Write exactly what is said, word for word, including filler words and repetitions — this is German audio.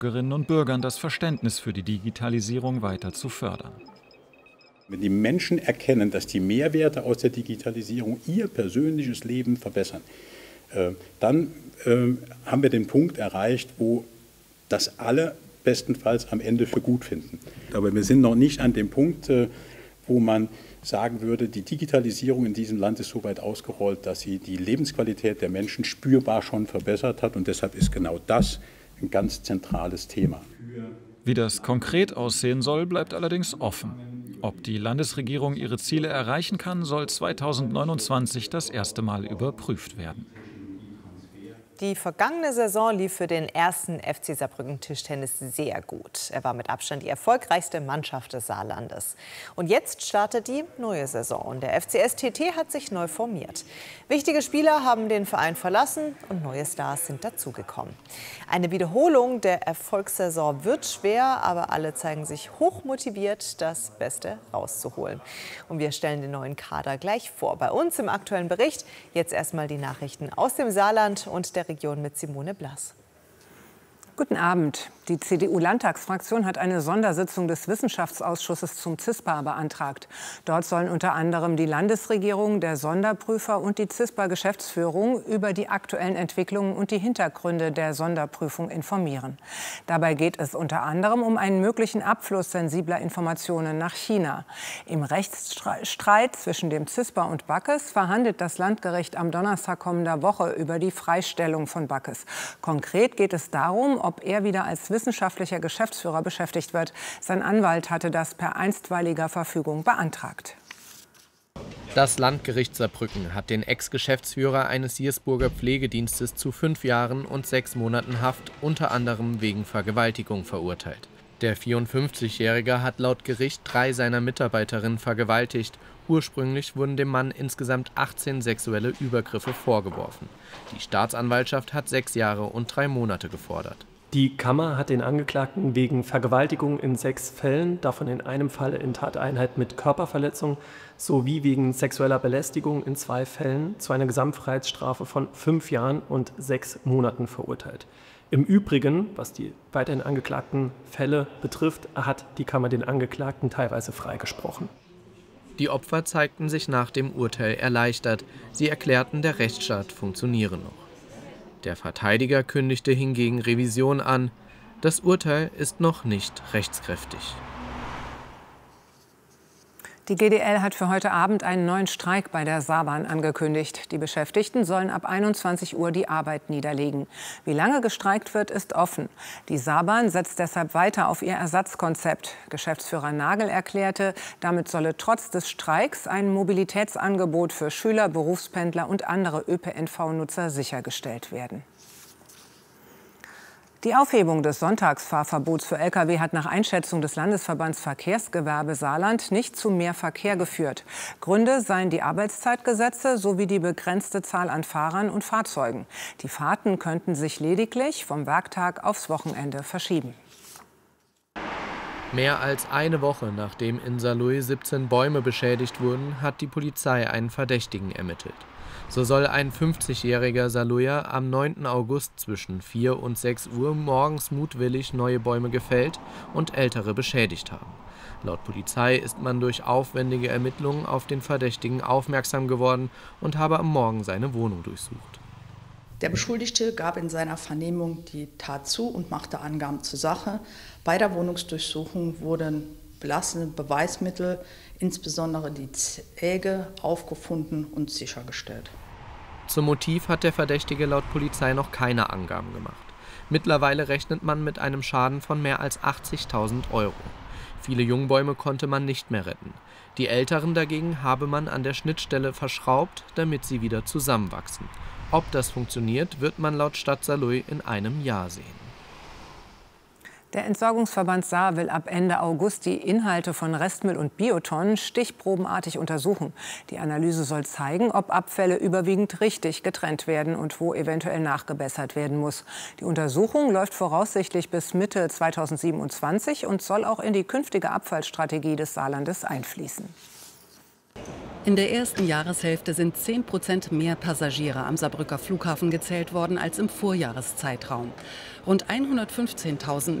Bürgerinnen und Bürgern das Verständnis für die Digitalisierung weiter zu fördern. Wenn die Menschen erkennen, dass die Mehrwerte aus der Digitalisierung ihr persönliches Leben verbessern, äh, dann äh, haben wir den Punkt erreicht, wo das alle bestenfalls am Ende für gut finden. Aber wir sind noch nicht an dem Punkt, äh, wo man sagen würde, die Digitalisierung in diesem Land ist so weit ausgerollt, dass sie die Lebensqualität der Menschen spürbar schon verbessert hat. Und deshalb ist genau das ein ganz zentrales Thema. Wie das konkret aussehen soll, bleibt allerdings offen. Ob die Landesregierung ihre Ziele erreichen kann, soll zweitausendneunundzwanzig das erste Mal überprüft werden. Die vergangene Saison lief für den ersten F C Saarbrücken Tischtennis sehr gut. Er war mit Abstand die erfolgreichste Mannschaft des Saarlandes. Und jetzt startet die neue Saison und der F C S T T hat sich neu formiert. Wichtige Spieler haben den Verein verlassen und neue Stars sind dazugekommen. Eine Wiederholung der Erfolgssaison wird schwer, aber alle zeigen sich hochmotiviert, das Beste rauszuholen. Und wir stellen den neuen Kader gleich vor. Bei uns im aktuellen Bericht jetzt erstmal die Nachrichten aus dem Saarland und der Region mit Simone Blass. Guten Abend. Die C D U-Landtagsfraktion hat eine Sondersitzung des Wissenschaftsausschusses zum CISPA beantragt. Dort sollen unter anderem die Landesregierung, der Sonderprüfer und die CISPA-Geschäftsführung über die aktuellen Entwicklungen und die Hintergründe der Sonderprüfung informieren. Dabei geht es unter anderem um einen möglichen Abfluss sensibler Informationen nach China. Im Rechtsstreit zwischen dem CISPA und Backes verhandelt das Landgericht am Donnerstag kommender Woche über die Freistellung von Backes. Konkret geht es darum, ob er wieder als wissenschaftlicher Geschäftsführer beschäftigt wird. Sein Anwalt hatte das per einstweiliger Verfügung beantragt. Das Landgericht Saarbrücken hat den Ex-Geschäftsführer eines Jiersburger Pflegedienstes zu fünf Jahren und sechs Monaten Haft, unter anderem wegen Vergewaltigung, verurteilt. Der vierundfünfzigjährige hat laut Gericht drei seiner Mitarbeiterinnen vergewaltigt. Ursprünglich wurden dem Mann insgesamt achtzehn sexuelle Übergriffe vorgeworfen. Die Staatsanwaltschaft hat sechs Jahre und drei Monate gefordert. Die Kammer hat den Angeklagten wegen Vergewaltigung in sechs Fällen, davon in einem Fall in Tateinheit mit Körperverletzung, sowie wegen sexueller Belästigung in zwei Fällen zu einer Gesamtfreiheitsstrafe von fünf Jahren und sechs Monaten verurteilt. Im Übrigen, was die weiterhin angeklagten Fälle betrifft, hat die Kammer den Angeklagten teilweise freigesprochen. Die Opfer zeigten sich nach dem Urteil erleichtert. Sie erklärten, der Rechtsstaat funktioniere noch. Der Verteidiger kündigte hingegen Revision an. Das Urteil ist noch nicht rechtskräftig. Die G D L hat für heute Abend einen neuen Streik bei der Saarbahn angekündigt. Die Beschäftigten sollen ab einundzwanzig Uhr die Arbeit niederlegen. Wie lange gestreikt wird, ist offen. Die Saarbahn setzt deshalb weiter auf ihr Ersatzkonzept. Geschäftsführer Nagel erklärte, damit solle trotz des Streiks ein Mobilitätsangebot für Schüler, Berufspendler und andere Ö P N V-Nutzer sichergestellt werden. Die Aufhebung des Sonntagsfahrverbots für Lkw hat nach Einschätzung des Landesverbands Verkehrsgewerbe Saarland nicht zu mehr Verkehr geführt. Gründe seien die Arbeitszeitgesetze sowie die begrenzte Zahl an Fahrern und Fahrzeugen. Die Fahrten könnten sich lediglich vom Werktag aufs Wochenende verschieben. Mehr als eine Woche nachdem in Saarlouis siebzehn Bäume beschädigt wurden, hat die Polizei einen Verdächtigen ermittelt. So soll ein fünfzigjähriger Saarlouier am neunten August zwischen vier und sechs Uhr morgens mutwillig neue Bäume gefällt und ältere beschädigt haben. Laut Polizei ist man durch aufwendige Ermittlungen auf den Verdächtigen aufmerksam geworden und habe am Morgen seine Wohnung durchsucht. Der Beschuldigte gab in seiner Vernehmung die Tat zu und machte Angaben zur Sache. Bei der Wohnungsdurchsuchung wurden belastende Beweismittel, insbesondere die Säge, aufgefunden und sichergestellt. Zum Motiv hat der Verdächtige laut Polizei noch keine Angaben gemacht. Mittlerweile rechnet man mit einem Schaden von mehr als achtzigtausend Euro. Viele Jungbäume konnte man nicht mehr retten. Die älteren dagegen habe man an der Schnittstelle verschraubt, damit sie wieder zusammenwachsen. Ob das funktioniert, wird man laut Stadt Saarlouis in einem Jahr sehen. Der Entsorgungsverband Saar will ab Ende August die Inhalte von Restmüll und Biotonnen stichprobenartig untersuchen. Die Analyse soll zeigen, ob Abfälle überwiegend richtig getrennt werden und wo eventuell nachgebessert werden muss. Die Untersuchung läuft voraussichtlich bis Mitte zweitausendsiebenundzwanzig und soll auch in die künftige Abfallstrategie des Saarlandes einfließen. In der ersten Jahreshälfte sind zehn Prozent mehr Passagiere am Saarbrücker Flughafen gezählt worden als im Vorjahreszeitraum. Rund hundertfünfzehntausend